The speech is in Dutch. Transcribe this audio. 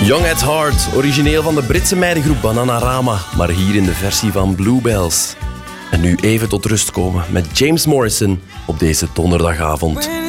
Young at Heart, origineel van de Britse meidengroep Bananarama, maar hier in de versie van Bluebells. En nu even tot rust komen met James Morrison op deze donderdagavond.